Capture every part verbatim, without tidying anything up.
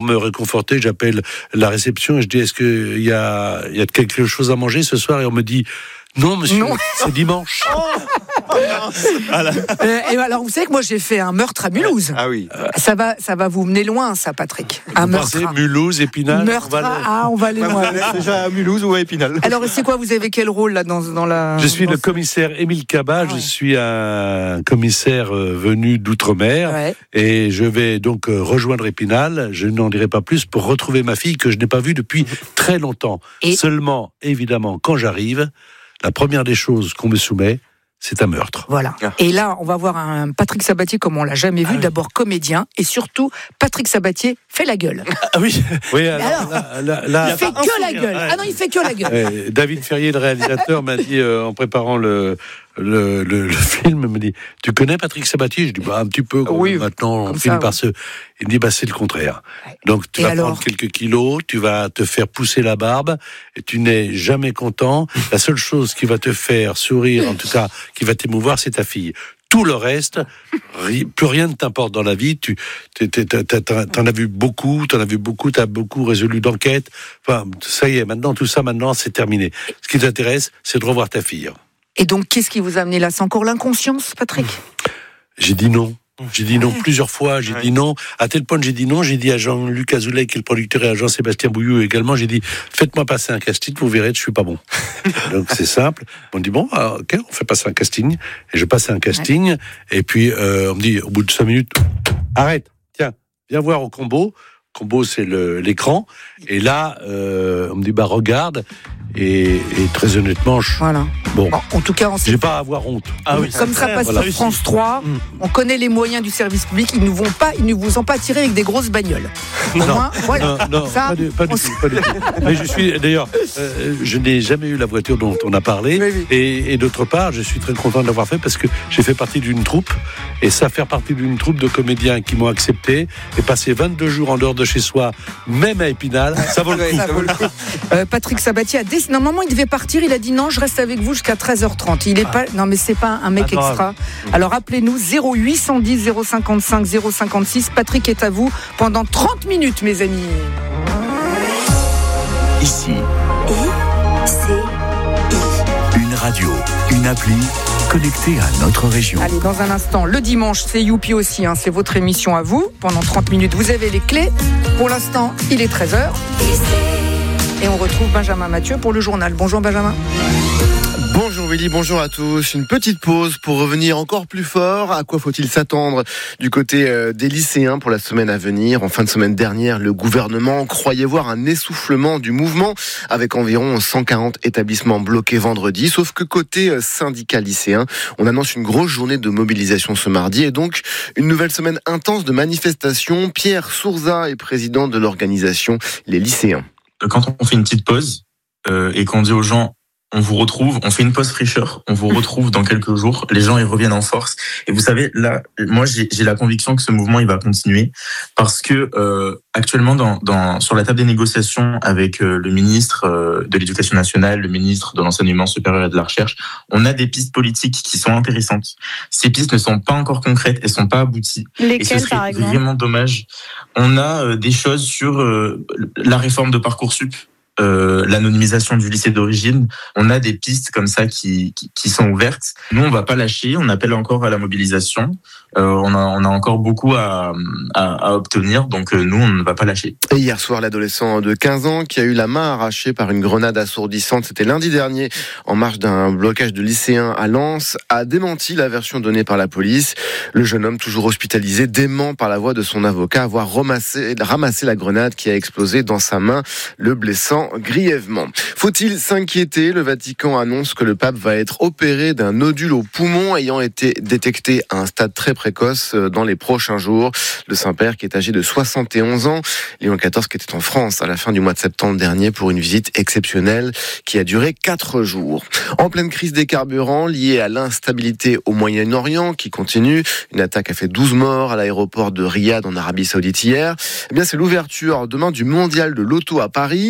me réconforter, j'appelle la réception et je dis, est-ce qu'il y a, il y a quelque chose à manger ce soir? Et on me dit, non, monsieur, non. C'est dimanche. Oh, voilà. euh, et alors, vous savez que moi, j'ai fait un meurtre à Mulhouse. Ah oui. Euh, ça va, ça va vous mener loin, ça, Patrick. Un vous meurtre. Pensez, Mulhouse, Épinal. Meurtre. On va ah, on va aller loin. Déjà à Mulhouse ou à Épinal. Alors, c'est quoi? Vous avez quel rôle là dans, dans la? Je suis dans le ce... commissaire Émile Cabat. Ah, ouais. Je suis un commissaire euh, venu d'outre-mer, ouais. Et je vais donc euh, rejoindre Épinal. Je n'en dirai pas plus pour retrouver ma fille que je n'ai pas vue depuis très longtemps. Et... Seulement, évidemment, quand j'arrive, la première des choses qu'on me soumet, c'est un meurtre. Voilà. Ah. Et là, on va voir un Patrick Sabatier comme on l'a jamais vu. Ah oui. D'abord comédien et surtout, Patrick Sabatier fait la gueule. Ah oui. Oui. Alors, alors là, là, là, il fait que la gueule. Ouais. Ah non, il fait que la gueule. Ouais, David Ferrier, le réalisateur, m'a dit euh, en préparant le le, le le film, me dit, tu connais Patrick Sabatier? Je dis bah un petit peu. Oui. Maintenant, on finit ça, par oui. se. Il me dit bah c'est le contraire. Ouais. Donc tu et vas alors prendre quelques kilos, tu vas te faire pousser la barbe et tu n'es jamais content. La seule chose qui va te faire sourire, en tout cas, qui va t'émouvoir, c'est ta fille. Tout le reste, plus rien ne t'importe dans la vie. Tu t'en as vu beaucoup, t'en as vu beaucoup, t'as beaucoup résolu d'enquêtes. Enfin, ça y est, maintenant tout ça, maintenant c'est terminé. Ce qui t'intéresse, c'est de revoir ta fille. Et donc, qu'est-ce qui vous a amené là? C'est encore l'inconscience, Patrick? J'ai dit non. J'ai dit non plusieurs fois, j'ai ouais. dit non. À tel point, j'ai dit non, j'ai dit à Jean-Luc Azoulay, qui est le producteur, et à Jean-Sébastien Bouillou également, j'ai dit, faites-moi passer un casting, vous verrez, je suis pas bon. Donc, c'est simple. On dit, bon, alors, ok, on fait passer un casting. Et je passe un casting, ouais. Et puis, euh, on me dit, au bout de cinq minutes, arrête, tiens, viens voir au combo. Combo, c'est le, l'écran. Et là, euh, on me dit, bah, regarde. Et, et très honnêtement, je... voilà. Bon, en tout cas, on j'ai pas à avoir honte. Ah oui, comme ça passe voilà. sur France trois. Mmh. On connaît les moyens du service public. Ils ne vont pas, ils ne vous ont pas attiré avec des grosses bagnoles. Au non, moins, voilà. non, non, ça, pas du, pas du tout, pas du tout. Mais je suis d'ailleurs, euh, je n'ai jamais eu la voiture dont on a parlé. Oui, oui. Et, et d'autre part, je suis très content de l'avoir fait parce que j'ai fait partie d'une troupe. Et ça, faire partie d'une troupe de comédiens qui m'ont accepté et passer vingt-deux jours en dehors de chez soi, même à Épinal, ça vaut le coup. Ça vaut le coup. Euh, Patrick Sabatier a décidé. Normalement, il devait partir. Il a dit non, je reste avec vous jusqu'à treize heures trente. Il est ah. pas. Non, mais c'est pas un mec ah, extra. Mmh. Alors appelez-nous zéro huit cent dix zéro cinquante-cinq zéro cinquante-six. Patrick est à vous pendant trente minutes, mes amis. Ici. I, C, I. Une radio, une appli connectée à notre région. Allez, dans un instant, le dimanche, c'est Youpi aussi. Hein, c'est votre émission à vous. Pendant trente minutes, vous avez les clés. Pour l'instant, il est treize heures. Et on retrouve Benjamin Mathieu pour le journal. Bonjour Benjamin. Bonjour Willy, bonjour à tous. Une petite pause pour revenir encore plus fort. À quoi faut-il s'attendre du côté des lycéens pour la semaine à venir? En fin de semaine dernière, le gouvernement croyait voir un essoufflement du mouvement avec environ cent quarante établissements bloqués vendredi. Sauf que côté syndicat lycéen, on annonce une grosse journée de mobilisation ce mardi et donc une nouvelle semaine intense de manifestations. Pierre Sourza est président de l'organisation Les Lycéens. Quand on fait une petite pause euh, et qu'on dit aux gens on vous retrouve, on fait une pause fraîcheur, on vous retrouve dans quelques jours, les gens ils reviennent en force. Et vous savez, là, moi j'ai, j'ai la conviction que ce mouvement il va continuer parce que euh, actuellement dans, dans sur la table des négociations avec euh, le ministre euh, de l'Éducation nationale, le ministre de l'Enseignement supérieur et de la Recherche, on a des pistes politiques qui sont intéressantes. Ces pistes ne sont pas encore concrètes, elles sont pas abouties. Lesquelles, et ce serait par exemple ? Vraiment dommage. On a euh, des choses sur euh, la réforme de Parcoursup. Euh, l'anonymisation du lycée d'origine, on a des pistes comme ça qui, qui, qui sont ouvertes. Nous, on va pas lâcher, on appelle encore à la mobilisation. Euh, on a, on a encore beaucoup à, à, à obtenir, donc euh, nous, on ne va pas lâcher. Et hier soir, l'adolescent de quinze ans qui a eu la main arrachée par une grenade assourdissante, c'était lundi dernier, en marge d'un blocage de lycéens à Lens, a démenti la version donnée par la police. Le jeune homme, toujours hospitalisé, dément par la voix de son avocat avoir ramassé, ramassé la grenade qui a explosé dans sa main, le blessant grièvement. Faut-il s'inquiéter? Le Vatican annonce que le pape va être opéré d'un nodule au poumon ayant été détecté à un stade très précoce dans les prochains jours. Le Saint-Père, qui est âgé de soixante et onze ans, Léon quatorze, qui était en France à la fin du mois de septembre dernier pour une visite exceptionnelle qui a duré quatre jours. En pleine crise des carburants liée à l'instabilité au Moyen-Orient qui continue, une attaque a fait douze morts à l'aéroport de Riyad en Arabie Saoudite hier. Eh bien, c'est l'ouverture demain du mondial de l'auto à Paris et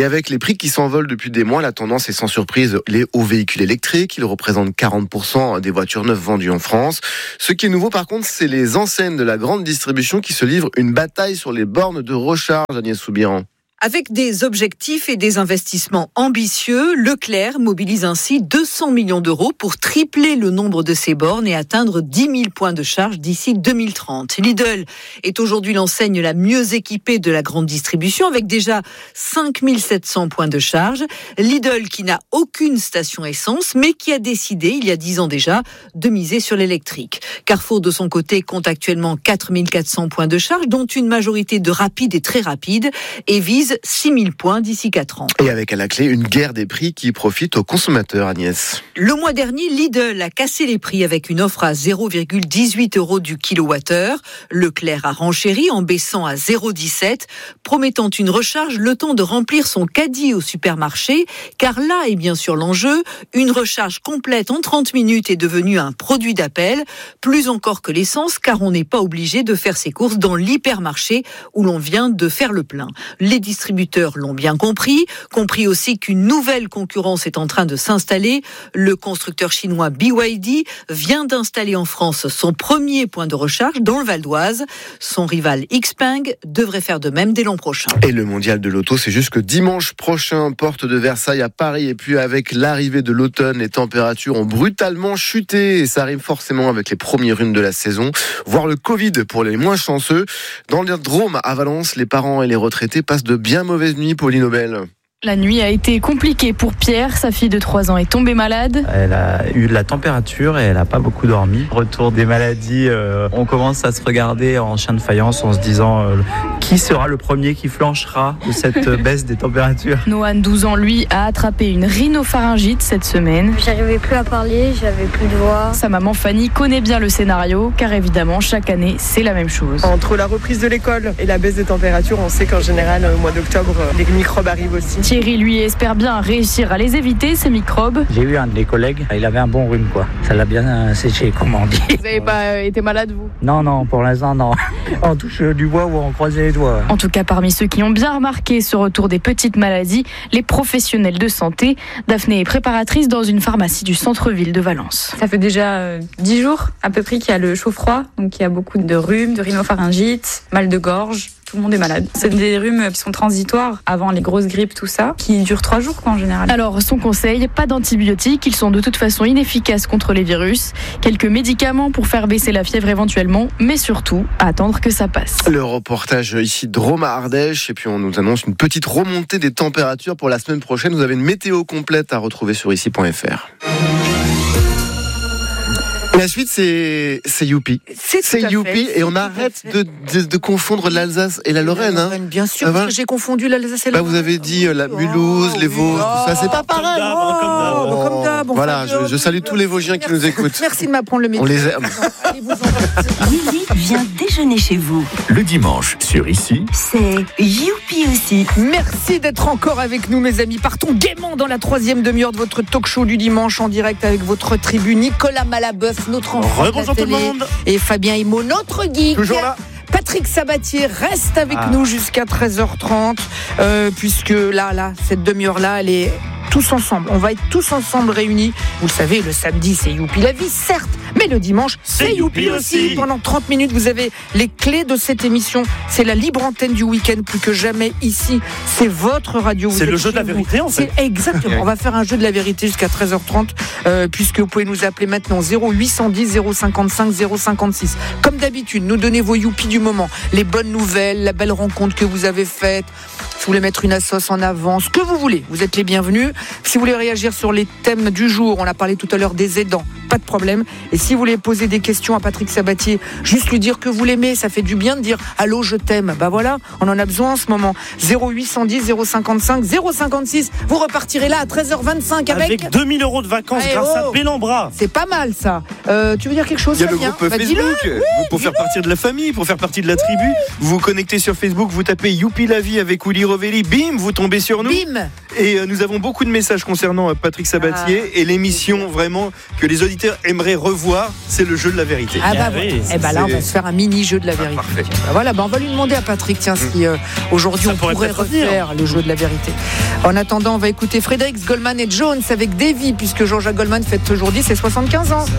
avec les prix qui s'envolent depuis des mois, la tendance est sans surprise les hauts véhicules électriques. Ils représentent quarante pour cent des voitures neuves vendues en France. Ce qui est nouveau par contre, c'est les enseignes de la grande distribution qui se livrent une bataille sur les bornes de recharge, Agnès Soubiran. Avec des objectifs et des investissements ambitieux, Leclerc mobilise ainsi deux cents millions d'euros pour tripler le nombre de ses bornes et atteindre dix mille points de charge d'ici deux mille trente. Lidl est aujourd'hui l'enseigne la mieux équipée de la grande distribution avec déjà cinq mille sept cents points de charge. Lidl qui n'a aucune station essence mais qui a décidé, il y a dix ans déjà, de miser sur l'électrique. Carrefour de son côté compte actuellement quatre mille quatre cents points de charge dont une majorité de rapides et très rapides et vise six mille points d'ici quatre ans. Et avec à la clé une guerre des prix qui profite aux consommateurs, Agnès. Le mois dernier, Lidl a cassé les prix avec une offre à zéro virgule dix-huit euros du kilowattheure. Leclerc a renchéri en baissant à zéro virgule dix-sept, promettant une recharge le temps de remplir son caddie au supermarché, car là est bien sûr l'enjeu. Une recharge complète en trente minutes est devenue un produit d'appel, plus encore que l'essence, car on n'est pas obligé de faire ses courses dans l'hypermarché où l'on vient de faire le plein. Les distributeurs l'ont bien compris, compris aussi qu'une nouvelle concurrence est en train de s'installer. Le constructeur chinois B Y D vient d'installer en France son premier point de recharge dans le Val d'Oise. Son rival Xpeng devrait faire de même dès l'an prochain. Et le mondial de l'auto, c'est jusque dimanche prochain, porte de Versailles à Paris. Et puis avec l'arrivée de l'automne, les températures ont brutalement chuté. Et ça arrive forcément avec les premiers rhumes de la saison, voire le Covid pour les moins chanceux. Dans le Drôme à Valence, les parents et les retraités passent de bien mauvaises nuits, Pauline Aubel. La nuit a été compliquée pour Pierre. Sa fille de trois ans est tombée malade. Elle a eu de la température et elle n'a pas beaucoup dormi. Retour des maladies, euh, on commence à se regarder en chien de faïence en se disant euh, qui sera le premier qui flanchera de cette baisse des températures. Nohan, douze ans, lui, a attrapé une rhinopharyngite cette semaine. J'arrivais plus à parler, j'avais plus de voix. Sa maman Fanny connaît bien le scénario, car évidemment, chaque année, c'est la même chose. Entre la reprise de l'école et la baisse des températures, on sait qu'en général, au mois d'octobre, les microbes arrivent aussi. Thierry, lui, espère bien réussir à les éviter, ces microbes. J'ai eu un de mes collègues, il avait un bon rhume, quoi. Ça l'a bien séché, comme on dit. Vous n'avez pas été malade, vous ? Non, non, pour l'instant, non. On touche du bois ou on croise les doigts. En tout cas, parmi ceux qui ont bien remarqué ce retour des petites maladies, les professionnels de santé. Daphné est préparatrice dans une pharmacie du centre-ville de Valence. Ça fait déjà euh, dix jours à peu près qu'il y a le chaud-froid, donc il y a beaucoup de rhumes, de rhinopharyngite, mal de gorge. Tout le monde est malade. C'est des rhumes qui sont transitoires avant les grosses grippes, tout ça, qui durent trois jours quoi, en général. Alors, son conseil, pas d'antibiotiques, ils sont de toute façon inefficaces contre les virus. Quelques médicaments pour faire baisser la fièvre éventuellement, mais surtout, attendre que ça passe. Le reportage ici de Drôme à Ardèche, et puis on nous annonce une petite remontée des températures pour la semaine prochaine. Vous avez une météo complète à retrouver sur ici point f r. La suite, c'est, c'est Youpi. C'est, c'est Youpi, et on arrête de, de, de confondre l'Alsace et la Lorraine. Hein. Bien sûr, parce que j'ai confondu l'Alsace et la Lorraine. Bah, vous avez dit euh, la Mulhouse, oh, les Vosges, oh, tout ça, c'est pas pareil. Oh, oh, oh, comme d'hab. Voilà, je, je salue tous les Vosgiens qui nous écoutent. Merci de m'apprendre le métier. On les aime. Lily vient déjeuner chez vous. Le dimanche, sur Ici, c'est Youpi aussi. Merci d'être encore avec nous, mes amis. Partons gaiement dans la troisième demi-heure de votre talk show du dimanche en direct avec votre tribu Nicolas Malabeuf, notre enfant Rebonjour de la télé, tout le monde. et Fabien Immo, notre geek. Toujours là. Patrick Sabatier reste avec ah. nous jusqu'à treize heures trente, euh, puisque là, là, cette demi-heure-là, elle est tous ensemble. On va être tous ensemble réunis. Vous le savez, le samedi, c'est Youpi la vie, certes, mais le dimanche, c'est, c'est Youpi aussi. Pendant trente minutes, vous avez les clés de cette émission. C'est la libre antenne du week-end, plus que jamais ici. C'est votre radio. C'est le jeu de la vérité, en fait. C'est exactement. On va faire un jeu de la vérité jusqu'à treize heures trente, euh, puisque vous pouvez nous appeler maintenant zéro huit cent dix zéro cinquante-cinq zéro cinquante-six. Comme d'habitude, nous donnez vos Youpi du moment, les bonnes nouvelles, la belle rencontre que vous avez faite. Si vous voulez mettre une assos en avant, ce que vous voulez, vous êtes les bienvenus. Si vous voulez réagir sur les thèmes du jour, on a parlé tout à l'heure des aidants, pas de problème. Et si vous voulez poser des questions à Patrick Sabatier, juste lui dire que vous l'aimez, ça fait du bien de dire allô, je t'aime. Bah voilà, on en a besoin en ce moment. zéro huit cent dix zéro cinquante-cinq zéro cinquantasix. Vous repartirez là à treize heures vingt-cinq avec, avec deux mille euros de vacances hey grâce oh, à Bellambra. C'est pas mal ça. Euh, tu veux dire quelque chose? Il y a le groupe bah, Facebook oui, pour faire partie de la famille, pour faire partie de la tribu. Vous vous connectez sur Facebook, vous tapez Youpi la vie avec Willy Rovelli, bim, vous tombez sur nous. Bim. Et euh, nous avons beaucoup de messages concernant euh, Patrick Sabatier ah. et l'émission vraiment que les auditeurs auditeurs aimeraient revoir, c'est le jeu de la vérité. Ah bah oui. Eh bah là, on va se faire un mini jeu de la vérité. Parfait. Bah voilà, bah on va lui demander à Patrick, tiens, si euh, aujourd'hui Ça on pourrait pourrait peut-être revenir. refaire le jeu de la vérité. En attendant, on va écouter Frédéric Goldman et Jones avec Davy, puisque Jean-Jacques Goldman fête aujourd'hui ses soixante-quinze ans.